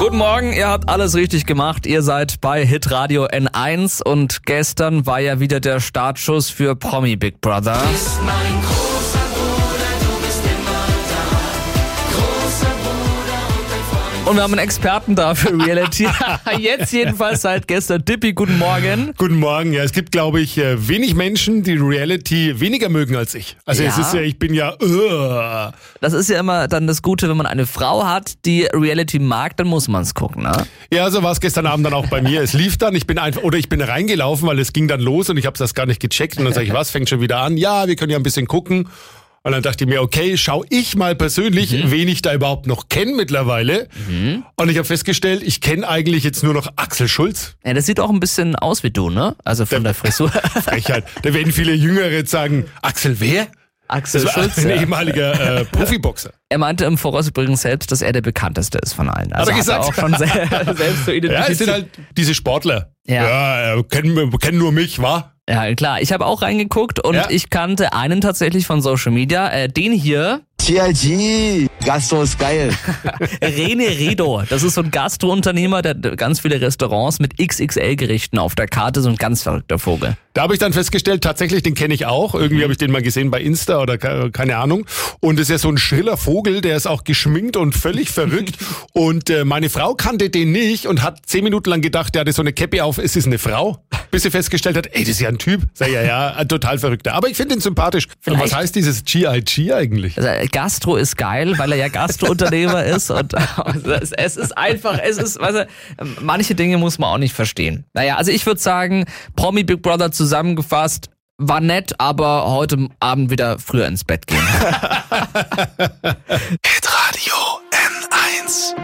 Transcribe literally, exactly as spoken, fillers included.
Guten Morgen, ihr habt alles richtig gemacht. Ihr seid bei Hitradio N eins und gestern war ja wieder der Startschuss für Promi Big Brother. Bist mein großer Bruder, du bist immer da. Großer Bruder und dein Freund. Und wir haben einen Experten da für Reality. Jetzt jedenfalls seit gestern. Dippi, guten Morgen. Guten Morgen. Ja, es gibt, glaube ich, wenig Menschen, die Reality weniger mögen als ich. Also Ja. es ist ja, ich bin ja... Uh. Das ist ja immer dann das Gute, wenn man eine Frau hat, die Reality mag, dann muss man es gucken, ne? Ja, so war es gestern Abend dann auch bei mir. Es lief dann, ich bin einfach, oder ich bin reingelaufen, weil es ging dann los und ich habe das gar nicht gecheckt. Und dann sage ich, was, fängt schon wieder an? Ja, wir können ja ein bisschen gucken. Und dann dachte ich mir, okay, schau ich mal persönlich, mhm. wen ich da überhaupt noch kenne mittlerweile. Mhm. Und ich habe festgestellt, ich kenne eigentlich jetzt nur noch Axel Schulz. Ja, das sieht auch ein bisschen aus wie du, ne? Also von der, der Frisur. Frechheit. Da werden viele Jüngere jetzt sagen, Axel wer? Axel das war Schulz, ein ja. ehemaliger äh, Profiboxer. Er meinte im Voraus übrigens selbst, dass er der bekannteste ist von allen. Also hat er gesagt? Hat er auch schon se- selbst so identifiziert. Ja, es sind halt diese Sportler. Ja. Ja, äh, kennen, kennen nur mich, wa? Ja, klar. Ich habe auch reingeguckt und Ja. ich kannte einen tatsächlich von Social Media, äh, den hier. G I G, Gastro ist geil. René Redo. Das ist so ein Gastrounternehmer, der hat ganz viele Restaurants mit X X L-Gerichten auf der Karte, so ein ganz verrückter Vogel. Da habe ich dann festgestellt, tatsächlich, den kenne ich auch. Irgendwie habe ich den mal gesehen bei Insta oder ke- keine Ahnung. Und es ist ja so ein schriller Vogel, der ist auch geschminkt und völlig verrückt. Und äh, meine Frau kannte den nicht und hat zehn Minuten lang gedacht, der hatte so eine Cappy auf, es ist eine Frau. Bis sie festgestellt hat, ey, das ist ja ein Typ. Sag ja, ja, ein total verrückter. Aber ich finde ihn sympathisch. Und Vielleicht- was heißt dieses G I G eigentlich? Also Gastro ist geil, weil er ja Gastrounternehmer ist und es, es ist einfach, es ist, weißt du, manche Dinge muss man auch nicht verstehen. Naja, also ich würde sagen, Promi Big Brother zusammengefasst, war nett, aber heute Abend wieder früher ins Bett gehen. Hitradio N eins.